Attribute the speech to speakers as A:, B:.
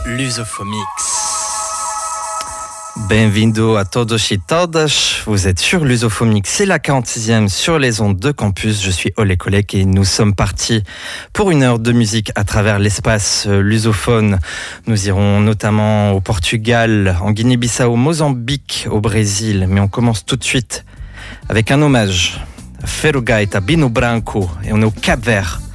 A: Lusophomix.
B: Bienvenue à todos et todas. Vous êtes sur Lusophomix, c'est la 46e sur les ondes de campus. Je suis Olé Kolek et nous sommes partis pour une heure de musique à travers l'espace lusophone. Nous irons notamment au Portugal, en Guinée-Bissau, au Mozambique, au Brésil. Mais on commence tout de suite avec un hommage à Ferro Gaita, Bino Branco, et on est au Cap-Vert.